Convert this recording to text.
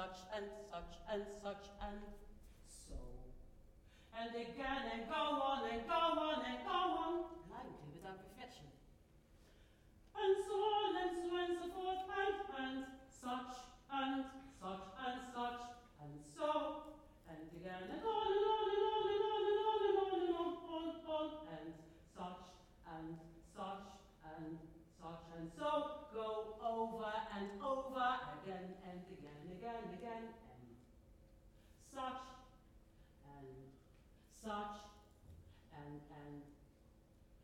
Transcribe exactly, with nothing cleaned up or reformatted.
such and such and such and so. And again and go on and go on and go on, blindly without reflection. And so on and so and so forth and and such and such and such and so. And again and on and on and on and on and on and on and on on on and such and such and such and so. Go over and over again and again, again, again, and such and such